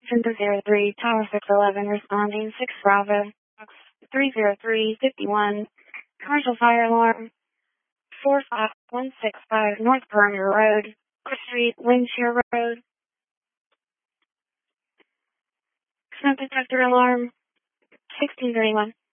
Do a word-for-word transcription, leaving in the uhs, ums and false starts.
Center zero three, Tower six eleven, responding six Bravo, three zero three fifty-one, commercial fire alarm, four five one six five North Perimeter Road, Fourth Street, Windshare Road, smoke detector alarm, sixteen thirty-one.